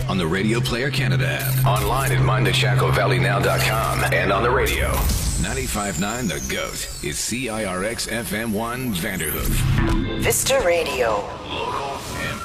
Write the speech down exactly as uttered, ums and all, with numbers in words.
on the Radio Player Canada app, online at mind the shackle valley now dot com, and on the radio. ninety-five point nine The GOAT is C I R X F M one Vanderhoof. Vista Radio. Local and